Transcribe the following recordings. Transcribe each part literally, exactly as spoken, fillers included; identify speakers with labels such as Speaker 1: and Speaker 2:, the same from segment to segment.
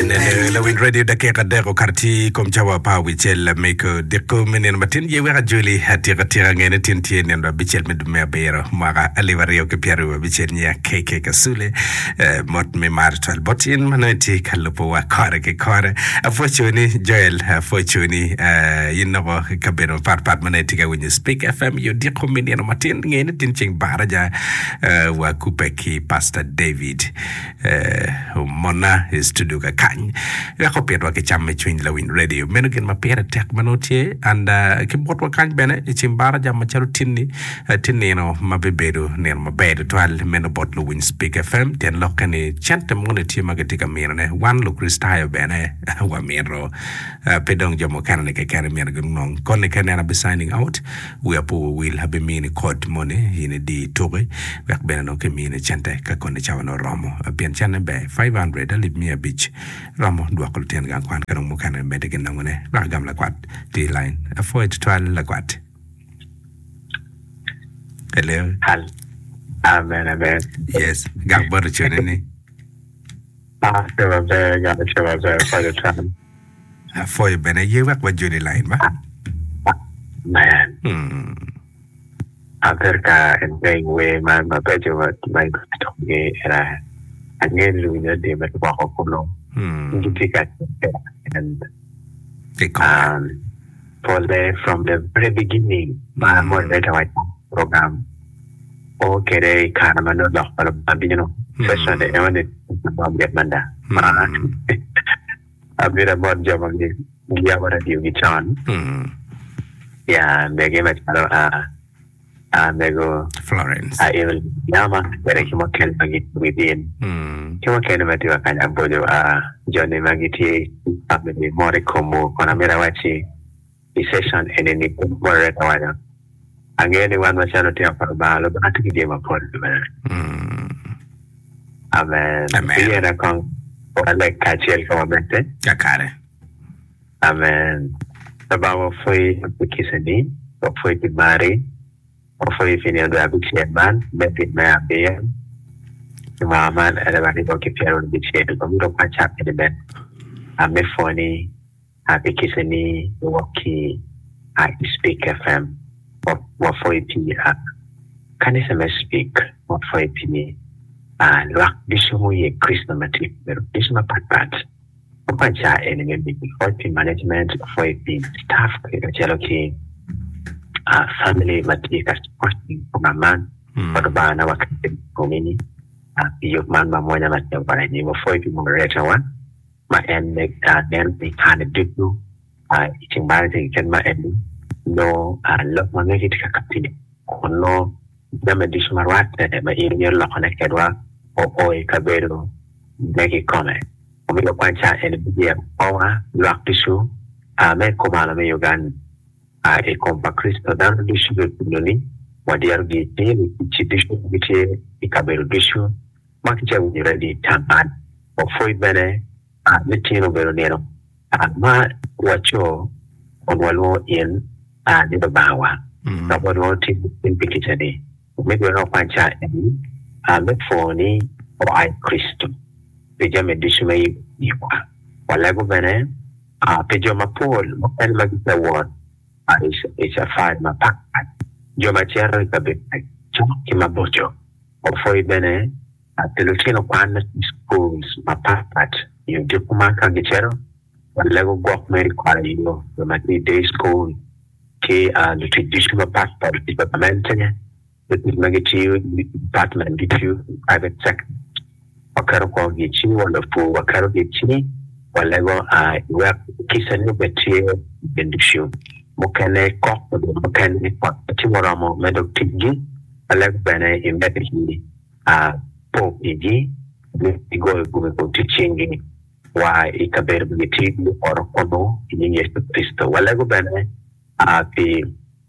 Speaker 1: la win radio da ke kadero karti kom chawa pa wichel make de komenen matin ye wa joli hatira tira ngene tin tin ndo bichel me me bero mara alivario ke pieru bichel nya keke kasule mot me martal botin manati kalpo wa kare ke kare afochoni joel afochoni yinno kabero part part manati ga win speak fm yo de komenen matin ngene tin ching baraja wa kupeki pastor David mona is to do ka kan ya ko pedwa ke cham chwin la win radio meno gen ma pere tek manotie and ke bot wa kan bene chimbara jam charu tinni tinni no ma bebedo ne ma bedo to al meno bot lo win speak fm ten lokane chante moneti magati ka mene one lo kristayo bene wa mero pedong jomo kan ne ke kare mene gun non kon ne kan na be signing out we are po will have mini code money in di toge wa bene no ke mene chante ka kon ne chawano romo bien chane be five hundred leave me a beach ramo dua ko ten gan kwan kan mo kan be de gan ngone la gam la kwat di line avoid twal la kwat hello
Speaker 2: hal amen amen
Speaker 1: yes gam bor chene ni
Speaker 2: ah so be ga so be for the time
Speaker 1: for bene ye wa kwa jodi line ba
Speaker 2: man
Speaker 1: hmm
Speaker 2: Africa and going way man ma be jo my to ge era again lu ne de me ko ko no
Speaker 1: hmm
Speaker 2: and
Speaker 1: they
Speaker 2: um for the from the very beginning my moderator white program okay they kind of no lock but you know session they want it get manda a bit about job of the yeah what you get on yeah they give it uh uh they go
Speaker 1: Florence
Speaker 2: I even yama where he mo ken magit within
Speaker 1: hmm
Speaker 2: kimo ken mati wa kanya bojo uh Johnny magiti abedi more komo kona mera wachi i session and then it moderator wada again one was not here for balo but to give a point
Speaker 1: hmm
Speaker 2: amen yeah na kon like kachel ko bente
Speaker 1: yakare
Speaker 2: amen sababu foi kisani foi timari foi fini ndo abixie man bepi me abia mama era bani ko ke piero di chede ko mi ro pa chap de ben a me foni a pikisani woki I speak fm what what foi pi a kan is me speak what foi pi a la bisho ye kristo mati pero bisho pat pat ko cha ene me bi foi pi management foi pi staff ko chelo ki a family mati ka supporting man kwa bana wakati komini iyo man mamoja mati kwa ni mo foi pi moderator one ma en uh, then they kind of do uh iting bari te ken ma en no uh lo ma ngi tika kapini kono dama dish marwat ma in yer lo kone kedwa o o e kabero ngi kone o mi lo kwancha en bi owa lo aktishu a me ko mala me yogan a e kompa Kristo dan dishu be kuloni wadi argi te ci dishu bite e kabero dishu ma ki jawu ni ready taman o foi bene a litino bero nero a ma wacho on walo in a ni bawa na walo ti in pikitani me go no pancha ni a me foni o ai Kristo pe jame dishu me yiwa wala go bene a pe jama Paul mo el magita word is is a five ma pak yo ma cherro ka be ki ma bojo o foi bene a telutino kwana schools ma pak you do kuma ka gichero wala go gok me kwara yo ma ti day school ke a the tradition ma pak pa department ne the magiti department ditu private sector wakaro ko gichi wala fu wakaro gichi wala go a wa kisani betie bendishu mukane kok mukane pot timoramo medok tigi alag bana imbeti a po igi ni go go ko tichingi wa ikaber biti or kono ni Yesu Kristo wala go bana a pi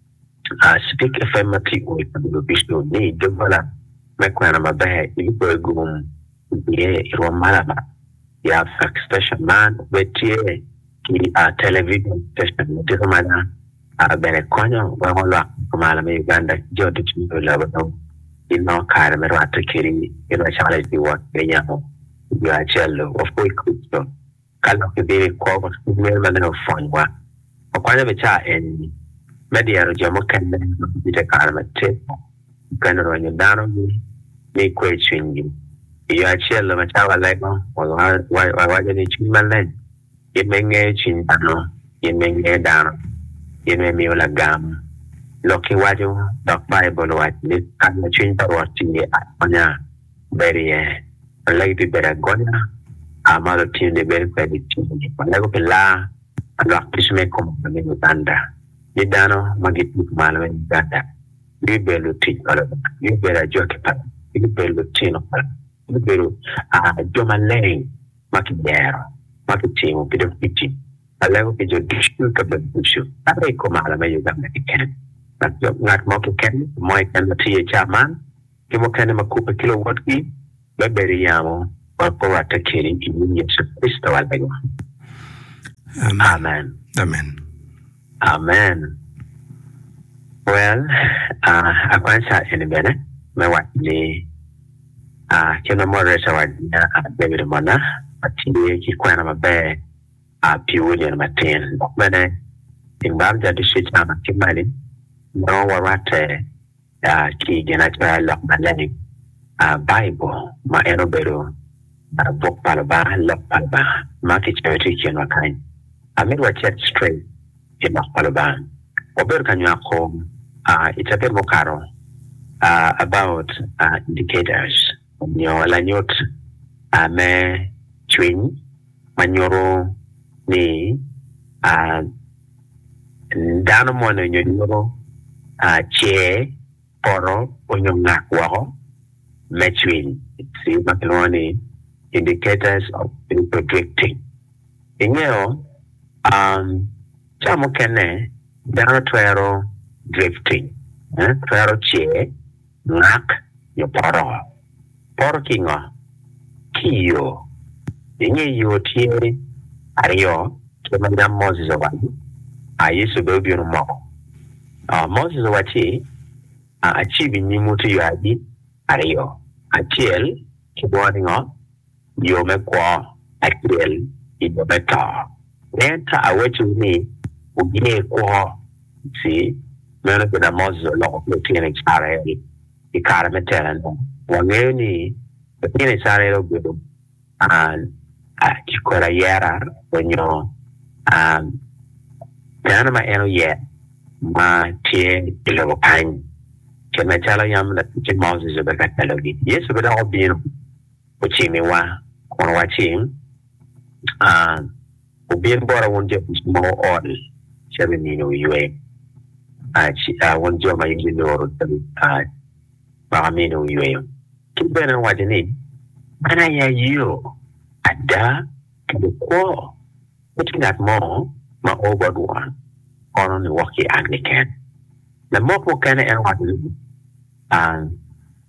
Speaker 2: a speak fmati o ko bisto ni dogola mekwana mabahe ibo gum ye ro malama ya fax station man betie ki a television station de mana a bene konyo wa wala kuma me Uganda jodo chindo la bano ino kare mero atakiri ino challenge di wat benyamo ya cello of course Kristo kalo ke be ko ko me ma no fonwa ko kwa be cha en media ro jomo kan be de karma te kan ro ni dano ni ni kwe chingi ya chela ma cha wala ko wa wa wa ni chimalen ye menge chindano ye menge dano ye me mi wala gam loki waju dok bible wa ni kan chin parwati ni anya beriye lagi bera gonya amalo tinde beri kwedi tinde wala ko la ando kisme ko ni tanda ni dano magit malo ni danda ni belu ti wala ni bera joke pa ni belu tino ni belu a joma lei makidero makitimo pido piti wala ko jo dishu ka dishu tare ko malo me yuga me ken ngat mo ko ken mo ken ti chaman ki mo ken makupa kilowatt ki beberi yamo ko wata kiri in Yesu Kristo walayo. Amen.
Speaker 1: Amen.
Speaker 2: Amen. Well, uh, ako sa inibene, may wat ni uh, kino mo rin sa wad niya at David Mona, at hindi kikuha na mabe uh, piwili na matin. Bukmene, tingbam jadi switch na makimalin, no warate uh, ki ginatwa lok malani uh, Bible, ma enobero uh, book palaba, lok palaba, maki charity kino kain. Amid wa chat straight in lok palaba. Ober kanyo ako, uh, it's a bit more caro uh, about uh, indicators. Nyo lanyot uh, me twin manyoro ni uh, ndano mwana nyoro uh, che poro onyo ngakwa me twin. See makinoni indicators of predicting. Inyo um chamo kene dano twero drifting. Eh? Twero che ngak yo poro. Poro kingo kiyo. Inye yo tie ario kema na Moses awani. A Yesu bebi no mo. Ah Moses awati a achieve ni mutu yo adi ario. Atiel kibwani ngo yo me kwa atiel ibo beta. Nenta awetu ni ugine kwa si mena kuna Moses lo ko tiene Israel ikara metela wangeni tiene Israel gudu an a kikora yera wenyo um dana ma eno ye ma tie ile pan ke metela yam na ti Moses be katalogi Yesu be da obino o chimi wa on wa chim ah ubien bora wonje mo all seven no yue a chi a wonje ma yindi no ah ba mi no yue kibena wajini ana ya yo ada ko putting that more ma over one on the walkie Anglican the more ko kana en wajini and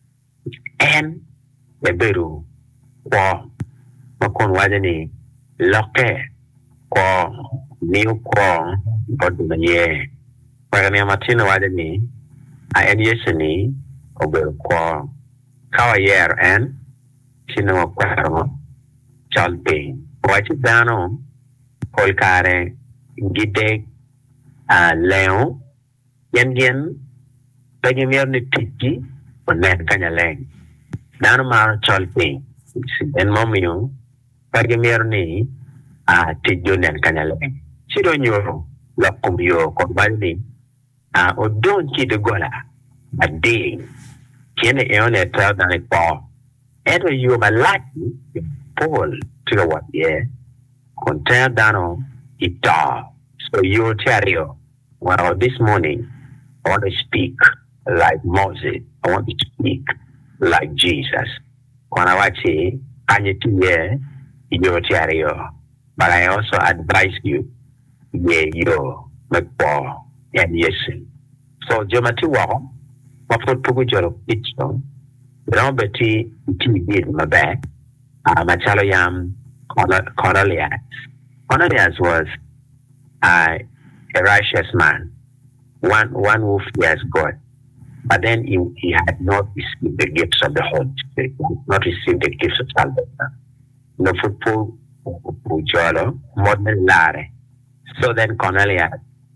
Speaker 2: en the beru ko ma kon wajini loke ko new ko bodumanye pagani amatino wajini a en yeseni ober ko kawayer en sino kwaro chalpe wachi dano polkare gide a leo yen yen pagimier ni tiki onen kanya leng dano mar chalpe en momio pagimier ni a tijonen kanya leng sido nyoro la kumbio ko bali a odon ki de gola a day tiene eone tra da ne po eto yu ba laki Paul to what yeah content dano ita so you terio well this morning I want to speak like Moses. I want to speak like Jesus. When I watch it anything you terio but I also advise you yeah you make Paul and yes so jomati wa Wapot pugu jolo pitchon. Roberti ti did my back. Uh, Machalo yam Cornelius. Cornelius was uh, a righteous man, one one who fears God. But then he, he had not received the gifts of the Holy Spirit, not received the gifts of salvation. No football Ujolo, modern Lare. So then Cornelia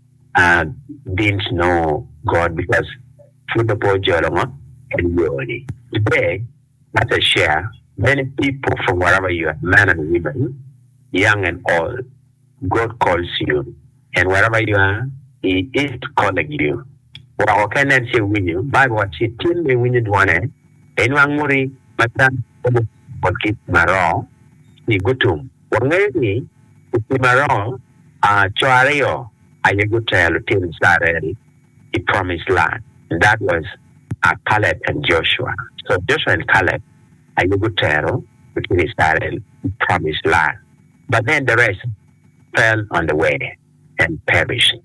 Speaker 2: uh, didn't know God because through the Pujolo and Yoni. Today, as a share, many people from wherever you are, men and women, young and old, God calls you. And wherever you are, He is calling you. Well, can I say with you? Bible what she tell me when you want it. Anyone worry, but then what keep my wrong? He go to one lady, keep my wrong. Ah, Choario, I go tell Tim Sarari, he promised land. And that was uh, Caleb and Joshua. So Joshua and Caleb, I go tell, between Israel, he promised land. But then the rest fell on the way and perished.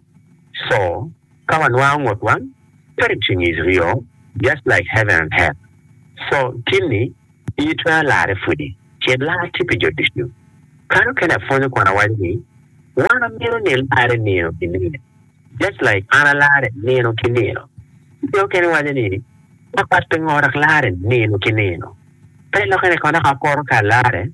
Speaker 2: So, come on, one with one, perishing is real, just like heaven and hell. So, Timmy, you try a lot of foodie. She had a lot of tippage of this new. Can can afford to go away me? One of million are near in just like Anna Lad Nino Kinino. You can what any. What part of Lad Nino Kinino? Then look at a corner of Corca Lad.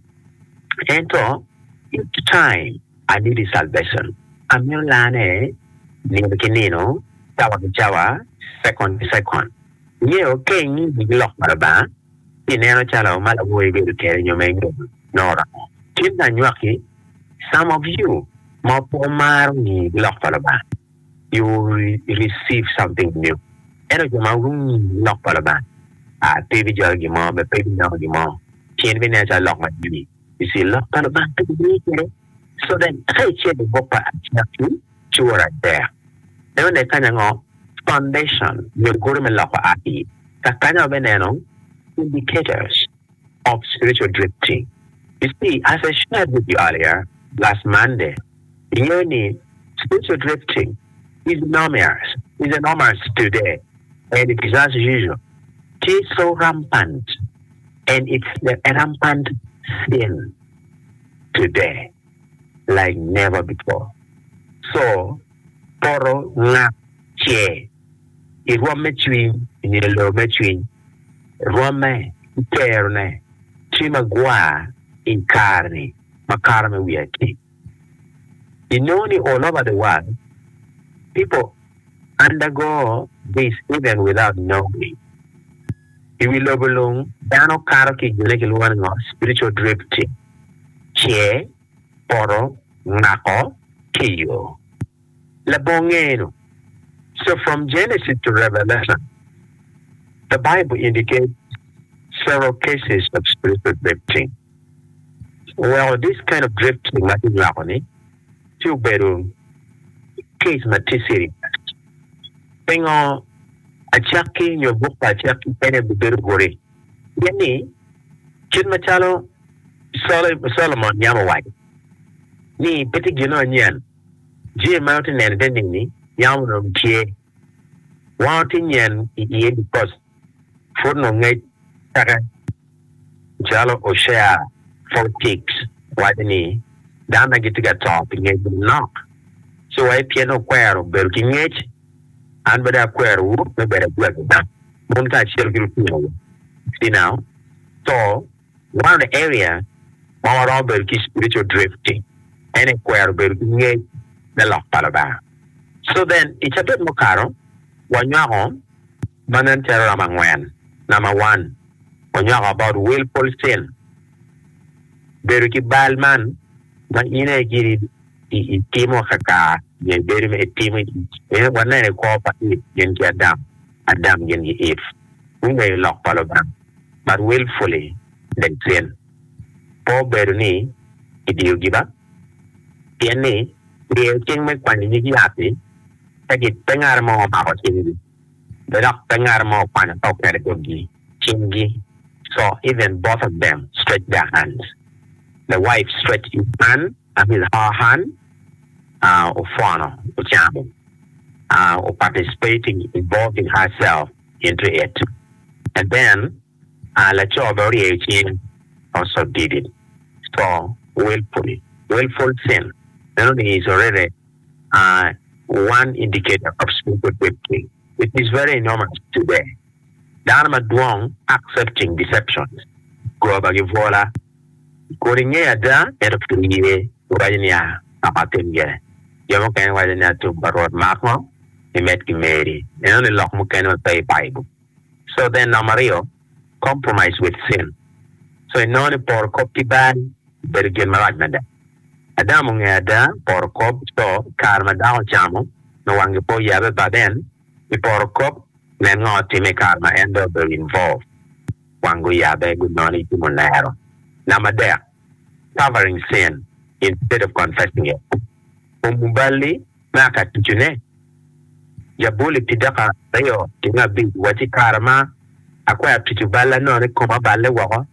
Speaker 2: And so, each time I need salvation. I'm your lane. Nino Kinino, Tawa Jawa, second to second. You king, the lock baraba, in Nano Chalo, Malawi will carry your mango. Nora. Tim and Yaki, some of you, Mopomar, lock baraba. You will receive something new. And of your room, lock baraba. Ah, baby Jogimo, but baby Jogimo. Chin Veneza lock my beauty. You see, lock baraba to be so then I check the book at you. You were right there. Then they kind of foundation, your government law for the kind of veneno indicators of spiritual drifting. You see, as I shared with you earlier, last Monday, you need spiritual drifting is enormous. It's enormous today. And it is as usual. It is so rampant. And it's the rampant sin today, like never before. So, Poro nga che, it was between, in the low between, Rome, Terne, Chimagua, in Carne, Macarme, we are king. You know, all over the world, people undergo this even without knowing. You will overlook, Dano Karaki, you one spiritual drifting. Che, Poro, Nako, Kiyo. Labongeno. So from Genesis to Revelation, the Bible indicates several cases of spiritual drifting. Well, this kind of drifting, like in Laponi, two bedroom case matisiri. Pengo a chaki your book by chaki pen of the Birgori. Yenny, Chin Machalo, Solomon Yamawai. Ni petit gino nyan. G mountain and attending me, Yam Chie. Wanting yan, ye because for no night, Jalo Oshea, four kicks, what any, Dana get to get top, and get knock. So I piano choir of Berking Edge, and but a choir wood, no better work. Don't touch your group. See now? So, one of the area, more Robert is spiritual drifting. And a choir Berking Edge. The lock palaba. So then it's a bit more caro. When you're home, Manan Terra Mangwan. Number one, when you're about willful sin. Beruki Balman, my inner giri, Timo Haka, ye bury me a team, one night a call for it, Yen Adam, Adam Yen if. We may lock palaba, but willfully, then sin. Poor Beruni, did you give up? Tiene. Điều chinh mấy quan như vậy thì cái gì tới ngày mà bảo chinh gì, để đọc tới ngày mà quan tộc cái điều gì, chinh gì. So even both of them stretch their hands. The wife stretched his hand and his her hand, uh, or follow, or jamming, uh, or participating, involving herself into it. And then, uh, let your very also did it. So willfully, willful sin. Not only is already uh, one indicator of spiritual drifting. It is very enormous today. Dharma Duong accepting deceptions. Groba Givola, Koringe ada era piliye urajnya apaten ge. Yo kan wajanya tu barot makmo imet ki meri. Eno ni lok mo kan pay Bible. So then namario compromise with sin. So ino ni por copy ban bergen marag na da. Ada mo nga ada por cop so karma daw chamo no wangi po yabe baden ni por cop nen ngoti me karma end up involved. Wangu yabe good noni ti monero. Namadea covering sin instead of confessing it. Umubali naka tujune Jabuli pidaka tayo tinga bi wati karma akwa tujubala no ne koma bale wako.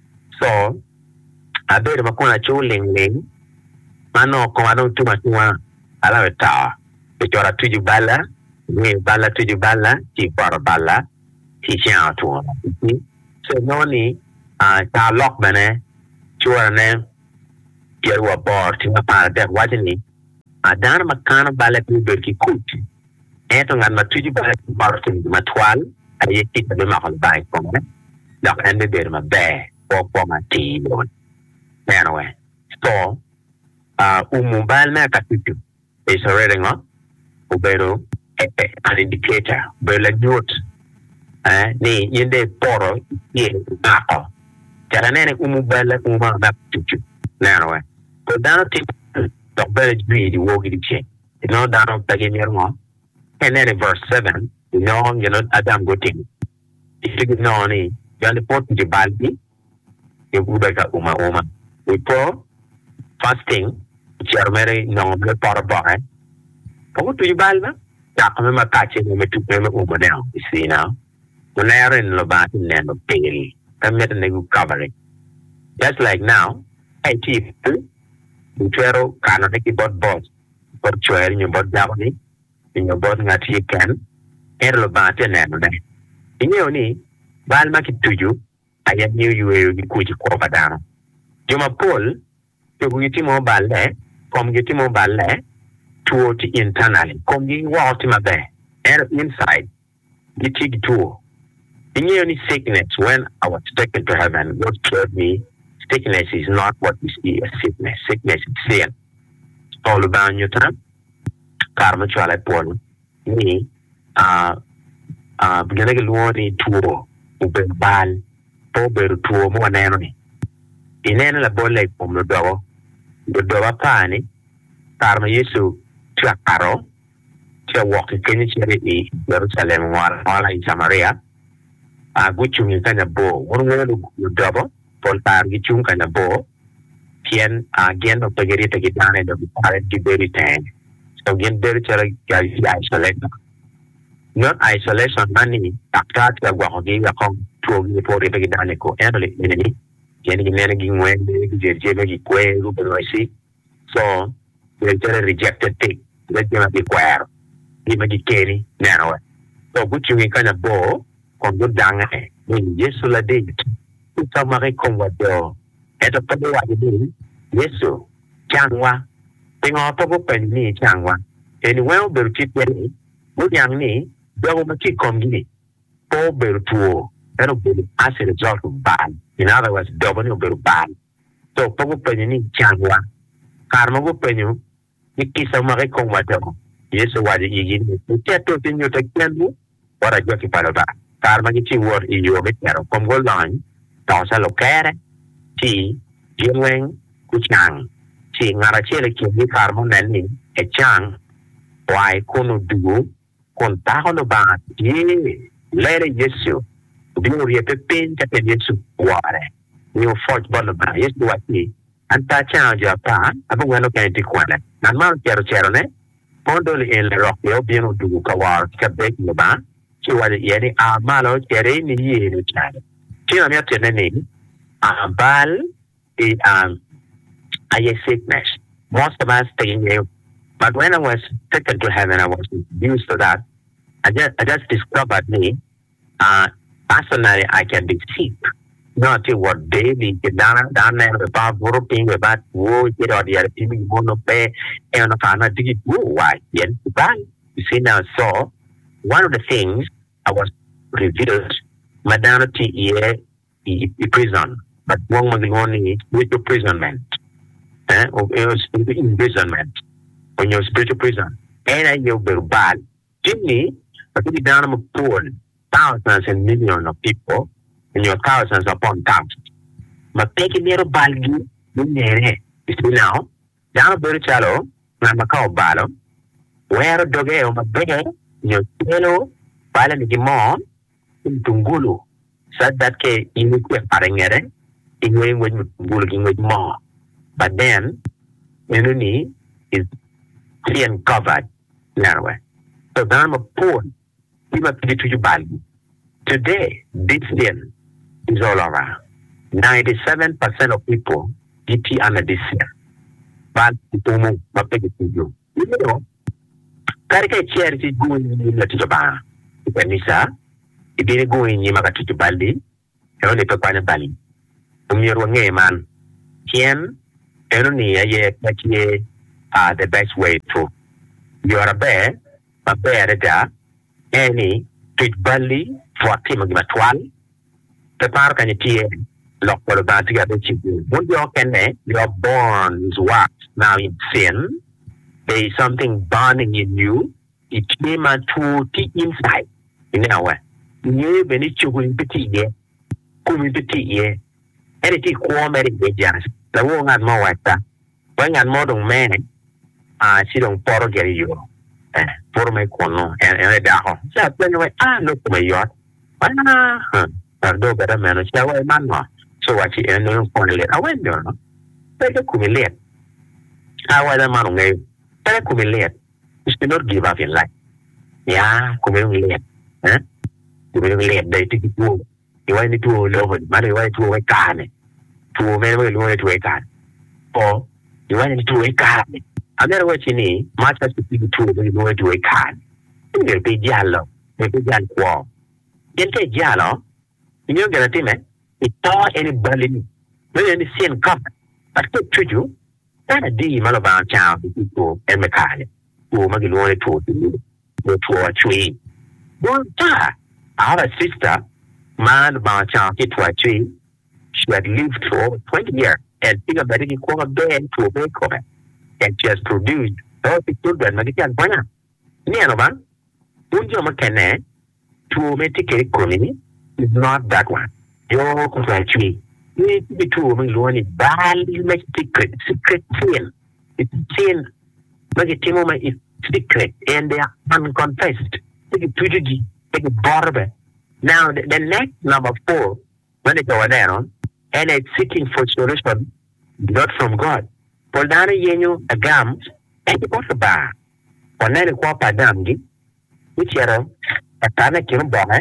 Speaker 2: So abere makona chuling ling mano koma no tuma tuma ala ta bitora tujubala ni bala tujubala ti para bala ti chen tu. So no ni ah ta lock bane chua ne yerwa bor tinga para de wajini adana makana bala pi berki kuti eto ngan matuji bala bor tin matwal aye kita be makal bai ko ne dak ende ber ma be ko ko ma ti don anyway so uh umubal na katitu is already ngo ubero an indicator bela nyot eh ni yende poro ye ngako tara nene umubala umma na katitu anyway ko dano ti dok bela jbi di wogi di che no dano tagi mer ngo and then in verse seven you know you know adam goting if you know ni you put the balbi you go ka uma uma we pro fasting chermere no le por ba ko tu balba ta ko ma ka che me tu me uma now you see now when I are in lo ba tin no peli tam met ne go covering just like now I tip you twero kana ne ki bot boss por chwer ni bot jabni in bot ngati kan er lo ba tin ne no ne inyo ni bal ma ki tuju aya ni yu yu ki ku ji ko badano joma pol to giti mo balle kom giti mo balle to ti internally kom gi wa ti mabe er inside giti gitu inyo ni sickness when I was taken to heaven God told me sickness is not what we see as sickness sickness is sin all about you time karma chwala pon ni ah ah bigana ke luoni tuo ube bal po beru tuo mo neno ni inene la bolle ko mo do do do pani karma yesu tia karo tia walk keni chere ni Jerusalem wala wala in Samaria a guchu ni kana bo won ngelo do pol tar gi chung kana bo kien a gen no pegeri te gitane do pare di beri tan so gen beri chere ga isolate not isolation money taktat ga gwa gi ga kon to gi po re te gitane ko enole ni yen gi nene gi ngwende gi jerje gi kwe ru be si so they just rejected thing let them be kwar gi ma gi keri nero so guchu ni kana bo kon do danga ni yesu la de ta mari kon wa do eto pa do wa di yesu changwa tingo to ko pen ni changwa eni well ber ti ni bu yang ni do ma ki kom gi po ber tuo ero be as a result of bad in other words double no ber bad so po ko pen ni changwa karma ko pen ni ki sa mari kon wa do yesu wa di gi ni ti to tin yo te kendu ora jo ki pa ba karma gi ti wor i yo be ero kom go lan tao sa lo kere ti yeng ku chang ti ngara chele ki ni karma nen ni e chang wai kono du kon ta hono ba ti lere yesu bi mo riete pen ta pe yesu ware ni o fort bono ba yesu wa ti anta chang ja pa abu weno kan ti kwana nan ma chero chero ne pondo le el rock yo bi no du ka war ka be ni ba ti wa ye ni a ma lo chere ni ye ni chare ti na te ne a bal e um a sickness most of us taking you but when I was taken to heaven I was used to that I just I just discovered me uh personally I can be sick not to what baby get down down there about working about wo get or the other people mono pay and no kana digi why yen bal you see now so one of the things I was revealed madana ti e e prison but one magiloni with imprisonment. Eh? Or imprisonment. When you're spiritual prison. And I know bad. Jimmy, but if you down a poor thousands and millions of people, and your thousands upon thousands. But take a little balgi, you need it. Now, down a very shallow, Namaka Balo, where a dog on my bed, your yellow, Balan Gimon, in Tungulu, said that K in the Parangere, in way with Gulking with more. But then, Melanie is clean covered narrow. So down a poor, we must get to you balgi. Today, this sin is all around. ninety-seven percent of people G T under this year. But people move, but take it to you. You know, Karika charity going in the Tijaba. If I miss her, if they go in Yamaka to Bali, I only prepare Bali. Um, you're one man. Ken, I only a year, uh, the best way to. You are a bear, a bear, any to Bali for Tim of Matwal. The park and the lock for the bad together. When you can, your born is what now in sin. There is something burning in you. It came out to the inside. In our way, you when it's going to tea, coming to tea, anything warm at the jazz. The woman had more like that. When I'm modern man, I see them for get you. For my corner and a dahon. So anyway, I look my yacht. Ah, do better man, shall I man? So what you know for the I went there. Take a cumulate. I was a man away. Take a cumulate. You should not give up in life. Yeah, cumulate. Eh? Cumulate, they take it to you. Want to love it, money, why to a carne. To a man will want to a car. Or you want to a carne. I never what you need, much as to be true when you go to a car. You will be yellow. They be yellow. You take yellow. You don't get a team, eh? It's all anybody. When any sin come, but to treat you, that a D Malaban child, people, and Macari, who make it only to you, go to a tree. One time, I have a sister, man about child, hit to a tree. She had lived for over twenty years and figured that he called a bed to a bake of it. And she has produced thirty children, Magican Pana. Near one, don't you make to make a economy? Is not that one. You're tree. You need to be true when you want it. Badly make secret, secret sin. It's sin. Make it is secret and they are unconfessed. Take it to the take it barber. Now the, the next number four, when they go down and it's seeking for solution, not from God. For that you a gum and you got a bar. For nine o'clock a damn, which are a panic in a bar.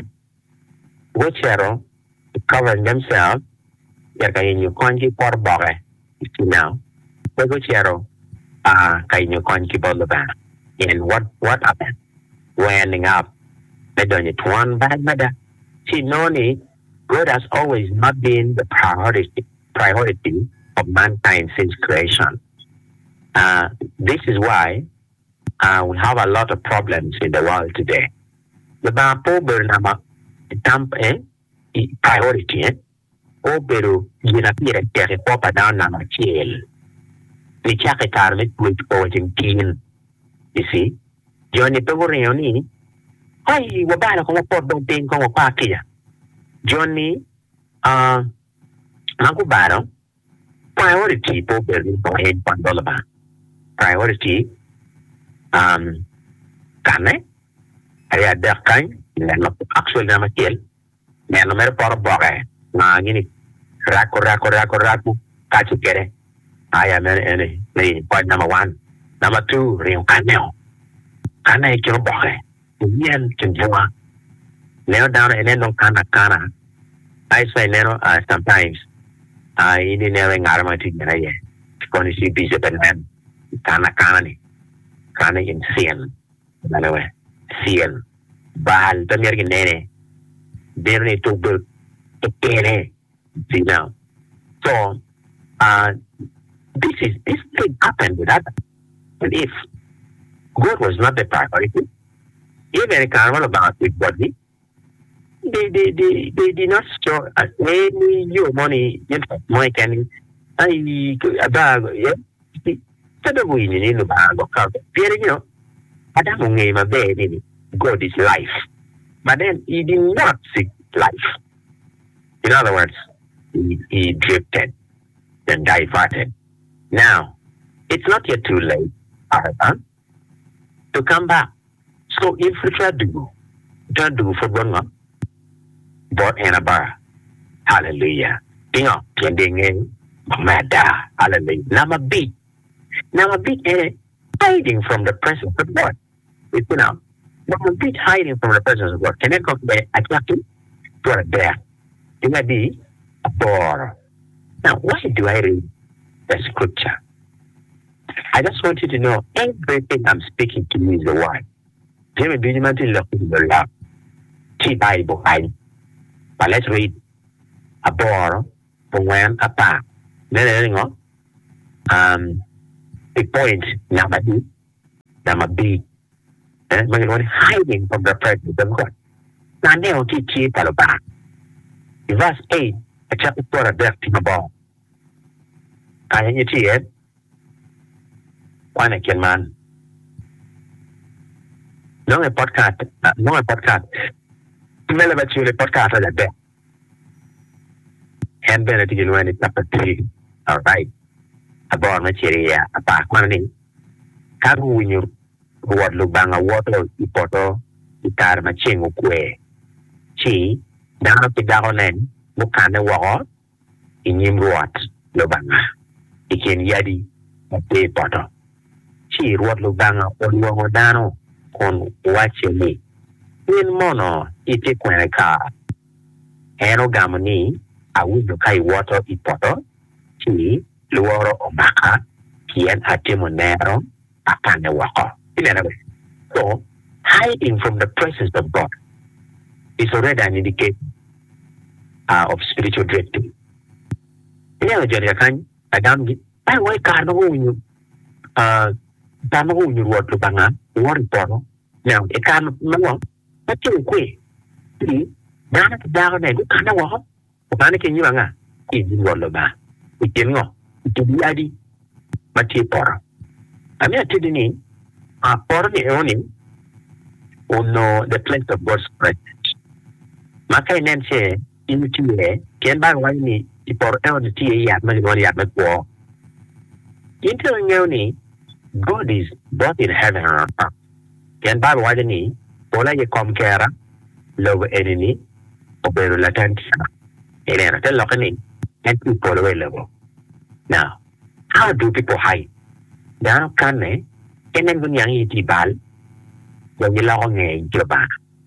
Speaker 2: Which are covering themselves, they're going to conji for bore. You know, which are ah, kind of conji for the band. And what what happened? Winding up, they don't need one bad matter. See, no need. God has always not been the priority priority of mankind since creation. Uh, this is why uh, we have a lot of problems in the world today. The Bible number. Tamp eh priority eh o pero gina pire tere popa down na machiel ni chake tarmet with poaching teen. You see Johnny Pegoreo ni ay wabala ko po don ting ko pa kia Johnny uh magubaro priority po pero po head pandola ba priority um kane ay ada kan actually na makiel na no mer por boge na gini rako rako rako rako kachu kere aya mer ene ni point number one number two rio kaneo kana ikiro boge yen kinjwa leo down and then no kana kana I say lero uh, sometimes I ini never ngarma ti na ye koni si bisa ben kana kana ni kana in sien anyway sien Bal, tamir ki nene. Berni to be to pere. See now. So, uh, this is this thing happened with that. And if God was not the priority, even a carnival about with body, they they they, they did not show us any your money in my can I about yeah the winning in the bag of you know I don't name a baby God is life. But then he did not seek life. In other words, he, he drifted and diverted. Now, it's not yet too late, however, to come back. So if we try to do, try to do for one month, but in a bar, hallelujah. You know, tending mada, hallelujah. Now a bit, now a bit hiding from the presence of God. It's you know, now a bit hiding from the presence of God. Can I come back attracting to a bear? It might be a bar. Now, why do I read the scripture? I just want you to know everything I'm speaking to you is the word. Jimmy Benjamin look in the love. T Bible. I but let's read a bar for when a pack. Then um the point number B number B. And we're going hiding from the presence of God. Now they'll teach you about verse eight, a chapter four of death in the ball. I you see it. One can man. No a podcast, no a podcast. Remember that you podcast at that. And then it is when it's up three. All right. A born material, a back money. Can when you what look bang a water, you photo, you car machine away. She, down up the down end, Mukana war, in him what, Lobanga. He can yadi, a day potter. She wrote Lubanga or Luamodano on watching me. In mono, it take when a car. Hero Gamoni, I will look at water e potter. She, Luoro or Baka, Kian Atimonero, upon the walker. In other words, so hiding from the presence of God is already an indication uh, of spiritual drifting. You know, Jerry, can I don't get I wake up you uh Tamahu you what to banga, you want to now it can't know, but you quit. See, down at the down and you can't walk. Panic in you anga is in Wallaba. It can go to be adi, but you pour. I mean, to the name, a pour the owning, or no, the place of God's presence. Maka Nancy, in the T A, can buy one me, the pour out the T A at Malimori at Macwar. Interning God is both in heaven and earth. Can buy one knee, or like a com care, lower enemy, or better latent. And then I tell Lockening, and people away level. Now, how do people hide? Now, can they? And then when young eat ball, when you long a job.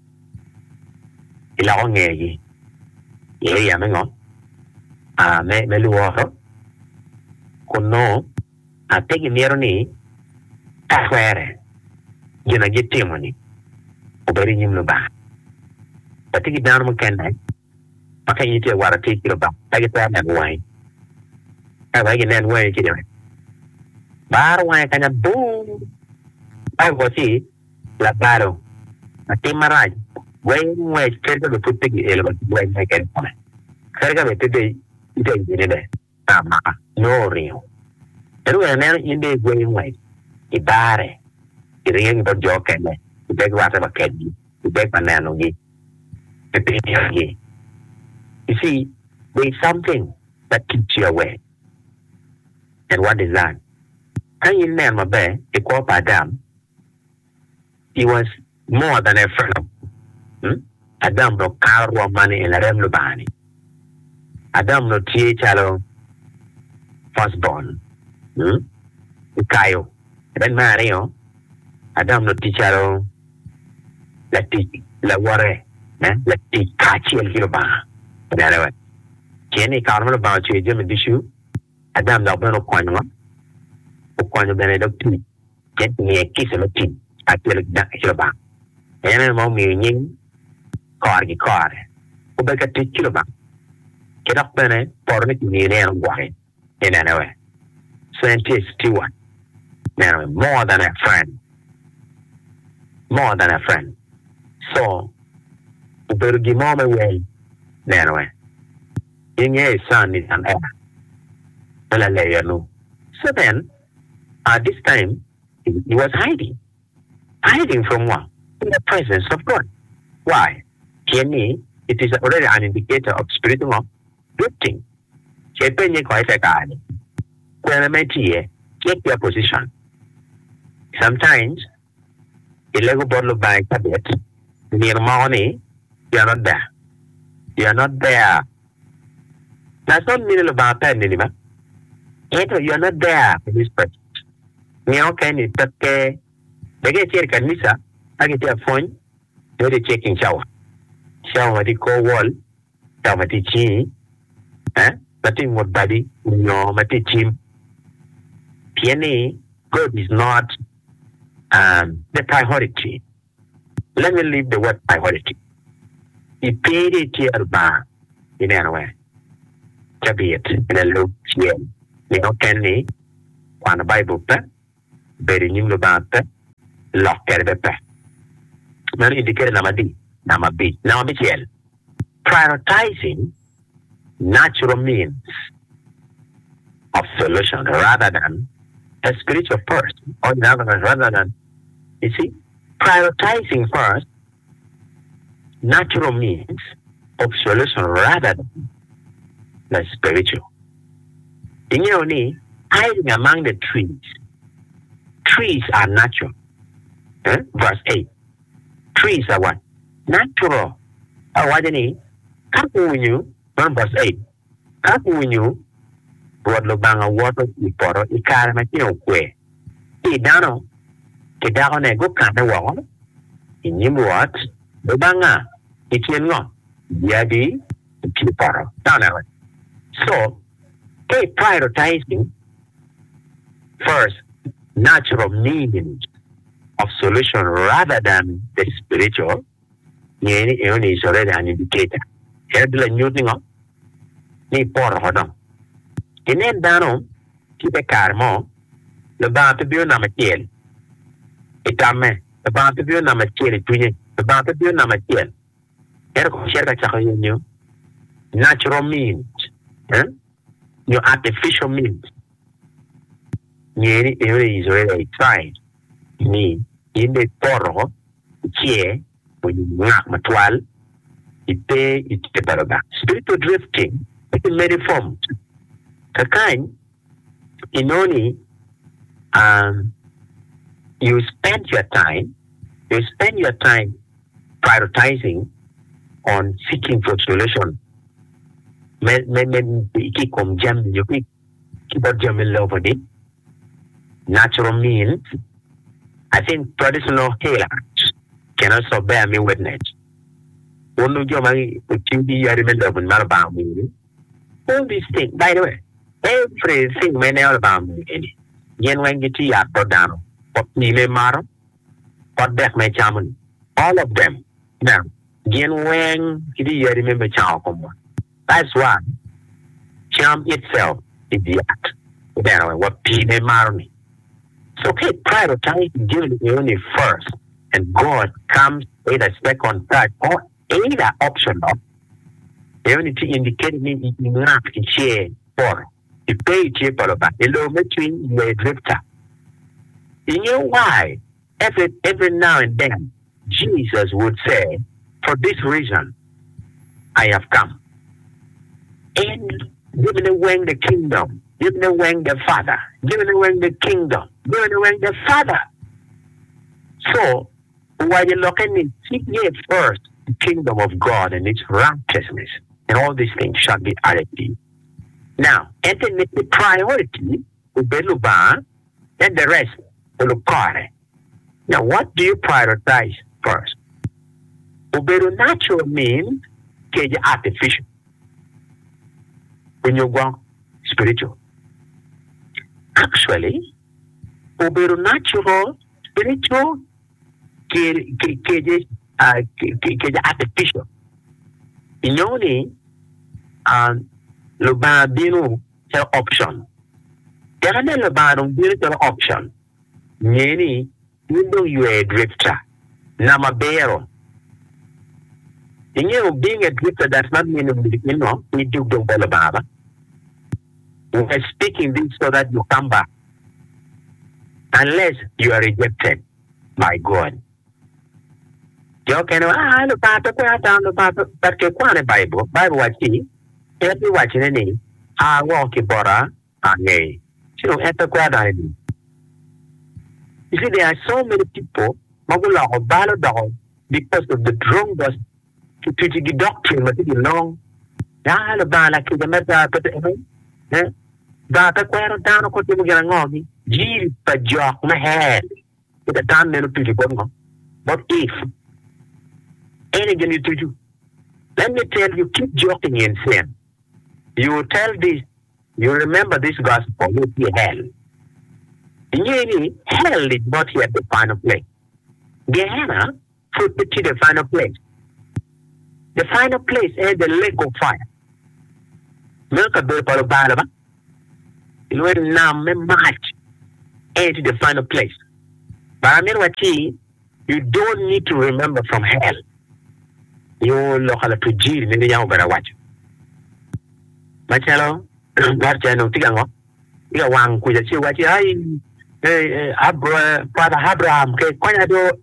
Speaker 2: You long a yeah, I'm Ah, me, me, water. No, I take it near me. I swear, you know, get your money. Obeying him no back. But take it down, McKenna. I can eat your water, take it back. I get that and wine. I like it that way, you know. Bar wine kind of boom. I was it, La Baro. I came right. When we straight to put the element when I can find. Carga today, it ain't in it. No real. And we are now in the way way. I bare. I ring about joke and I beg water of a candy. I beg banana. I pay me. You see, there is something that keeps you away. And what is that? Can you name a bear, a called Adam? He was more than a friend. Hmm? Adam no car or money in a remlubani. Adam no T H L firstborn. Hmm? Kayo. Then Mario. Adam no teacher. Let it la worry. Let it catch you a little bar. Anyway. Kenny Carmel about you, Jim issue. Adam no Bono Quanwa. Quanwa Benedict. Get me a kiss of a tea. I feel like that is about. And I'm on me in Corgi car. Obeka teacher about. Get up there for it near and wine. In anyway. Scientist Stewart. Now, more than a friend. More than a friend. So, Uberu gimome way. Anyway. In a son is an air. So then, at this time, he, he was hiding. Hiding from what? In the presence of God. Why? Here, it is already an indicator of spiritual drifting. Check your position. Sometimes, a Lego bottle by cabinet, near morning, you are not there. You are not there. That's not meaning about that anymore. You are not there in this presence. Now, can you take care? They get here, can miss her. I get your phone. They're checking shower. Shower, the cold wall. Shower, the chin. Eh? Nothing more body. No, my team. P N A, God is not um, the priority. Let me leave the word priority. He paid it here back in any way. Caveat in a low here. You know, can he? On a Bible, very new about that. Lock at the pet. Many indicated number D, number B, number B. Prioritizing natural means of solution rather than a spiritual person, or in other words, rather than, you see, prioritizing first natural means of solution rather than the spiritual. In your knee, hiding among the trees. Trees are natural. Eh? Verse eight. Trees are what? Natural. Oh, what do you need? Kapu verse eight. Kapu What Lobanga water Iporo, Ikarmatino Kwe. Idano, Kedano go can't walk. In you what? Lobanga, Ikiano, Yadi, Kiporo. So, they prioritizing first natural meanings of solution rather than the spiritual. Any is already an indicator. Here, the new thing up. Ni por hodon. Inen dano, keep a carmo, the bar to be a namakiel. Itame, the bar to be a namakiel, the bar to be a namakiel. Erko share you natural means, eh? Your artificial means. Yeri is already tried. Me, in the poro, chair, when you knock my twelve, it pay it the better. Spiritual drifting, it's in many forms. The kind, in only, um, you spend your time, you spend your time prioritizing on seeking for solution. Men, men, men, keep on jamming, you keep on jamming over it. Natural means, I think traditional healers can also bear me witness. One of your money, the Q B, I remember when Malabam, all these things, by the way. Everything may know about me. Yen when get tea at Bodano, what Nile Maro, what Death may chairman, all of them. Now, Yen when you remember Chowcom. That's why charm itself is the act. Then what P. Maro. So, okay, prioritize giving the only first, and God comes either second, third, or either optional. The only thing indicating me in not in share for. You pay cheap all about the low between the drifter. You know why? Every every now and then, Jesus would say, for this reason, I have come. And giving away the kingdom, giving away the Father, giving away the kingdom, giving away the Father. So, while you're looking at seek ye first the kingdom of God and its righteousness, and all these things shall be added to you. Now, and then the priority will be Luba, and the rest will look. Now, what do you prioritize first? Uberu natural means keja artificial. When you go spiritual. Actually, Uberu natural, spiritual, keja artificial. In only, um, Luba binu the option. There are no Luba the option. Many, you know you are a drifter. Namabero. You know, being a drifter does not mean, you know, we do the Baba. We're speaking this so that you come back. Unless you are rejected by God. You can, ah, the Papa, the Papa, but you can't a Bible. Bible watching, every watching any, I walk in Bora, and nay. So, at the quadrille. You see, there are so many people, Magula or Balador, because of the wrong was to teach the doctrine, but it's long. Yeah, the Bala, the matter, but eh? But the quarter down, of course, you're going to Gil, but jock my head. With a time, little people. But if anything you to do, let me tell you, keep joking and saying, you will tell this, you remember this gospel, you'll be hell. Really, hell is not yet the final place. Gehenna put it to the final place. The final place is the lake of fire. Milk a bit of Balaba. You will now march into the final place. But I mean, what you don't need to remember from hell. You look at the G in the young better watch. Machelo, what channel Tigango? You are one with a what you Abra, Father Abraham, when I do,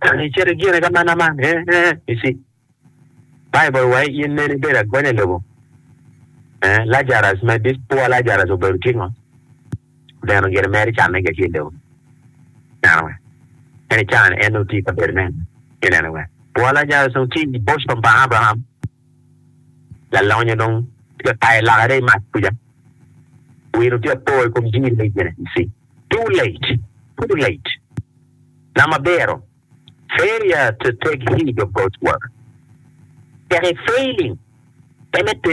Speaker 2: you see. Bible way, you nearly better go in the Lazarus, my this poor Lazarus over king. Then I get a marriage and make a kid. Now, any time, and no teeth of their man. In anyway. Poor Lazarus, no teeth, bush from Abraham. La Lonia don't get tired like a match. We don't get poor from Jimmy, you see. Too late. Too late. Namabero. Failure to take heed of God's word. There is failing. That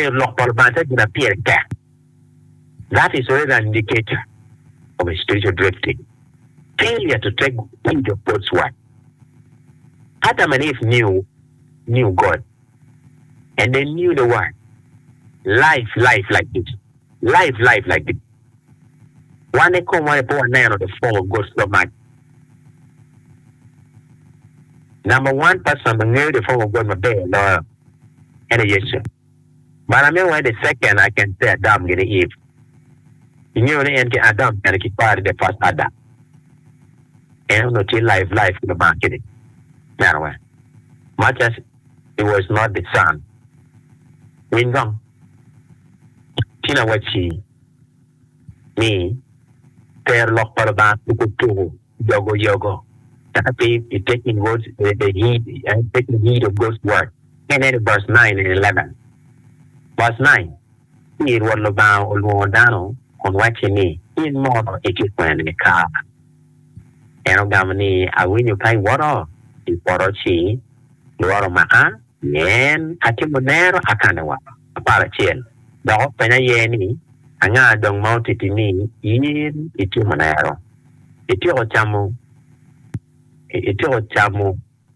Speaker 2: is already an indicator of a spiritual drifting. Failure to take heed of God's word. Adam and Eve knew, knew God. And they knew the word. Life, life like this. Life, life like this. One they come one poor man on the form of God's so much. Number one person knew the form of God my day, Lord. And a yes, sir. But I mean why the second I can say Adam get Eve. You knew the end Adam and keep part of the first Adam. And not till life, life in the market. Now way. Much as it was not the son. Wingong. Tina what she me Ter lock for about to go to yogo yogo. Happy you taking words the heat and taking heed of God's word. And then verse nine and eleven. Verse nine. Here what about Olwodano on watching me in more equipment in the car. And Gamani, I win you pay water in Porochi, Luaro Maka, Yen, Atimonero, Akanawa, a parachiel. The open a yeni. Anga dong mau titini in itu manero. Itu ocamu. Itu ocamu.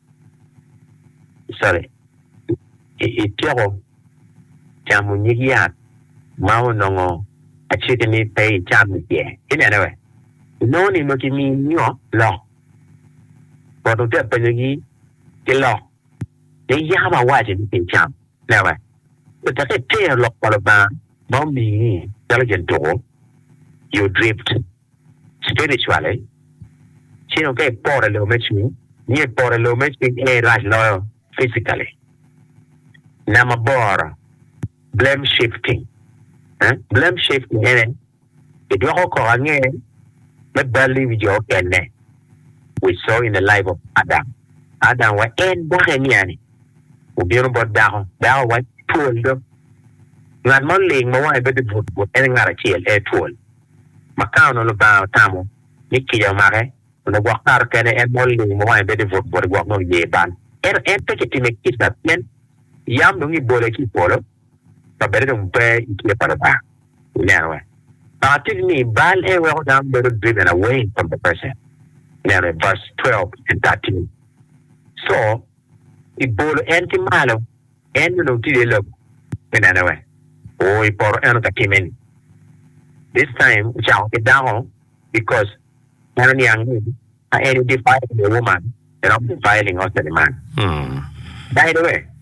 Speaker 2: Sorry. Itu ocamu nyigiat. Mau nongo. Actually me pay camu ye. In anyway. No ni mo kimi nyo lo. Waktu tu apa lagi? Kilo. Dia yama wajib di cam. Nawa. Tetapi dia lok pada bang. Mommy. Intelligent door, you drift spiritually. She don't get poor a little bit me, near poor a little bit a right loyal physically. Number four, blame shifting. Huh? Blame shifting, and it will occur again, but barely with your can. We saw in the life of Adam. Adam was in Bohemian. We be about down, down what pulled up. Ngàn món liền mà ngoài bên vụt vụt em ngara chiel e tuol macau no ba tamo niki ya mare no wakar kene en món liền mà ngoài bên vụt vụt wak no ye ban er en te ke timek kitap yen yam no ngi bole ki polo pa bere dum pe ki para ba lewe party ni bal e wa down better driven away from the person now verse twelve and thirteen so I bolo en ti malo en no ti de lo in anyway. Oh, for entertainment. This time, we shall get down because one young I identified the woman and I'm defiling us the man.
Speaker 1: Hmm.
Speaker 2: By the way,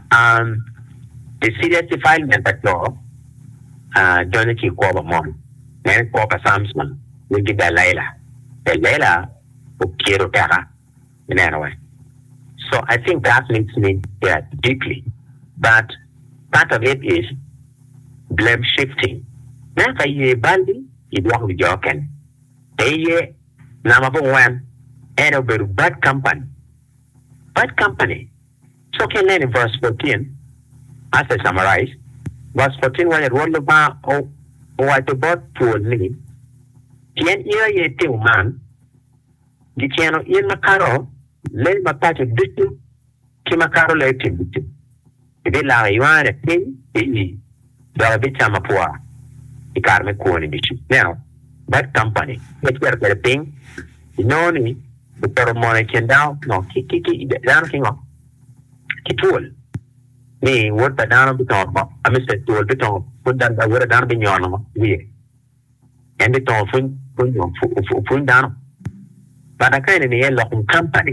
Speaker 2: Um, the serious defilement that law, uh, Johnny Kikoba Mom, then Papa Samson, will give the Layla. The Layla, who Kiro Terra, in any way. So I think that makes me yeah, deeply. But part of it is blame shifting. Now, if you bandy, you walk with your can. They number one, and a very bad company. Bad company. So, can learn in verse fourteen, as I summarize, verse fourteen, when it rolled about, oh, what about to me, Tian ear ye two man, the channel in Macaro, let my patch of distance, Kimacaro let him. If they lie, you are a thing, they are a bit Samapua, the Carmen Corny. Now, that company, let's get a thing, you know me, the Peromone can down, no, Kiki, down king of Kitul. Me, what the down of the top, I missed it to a bit of put that I would have done in your normal way. And the top, put down. But I kind of a long company.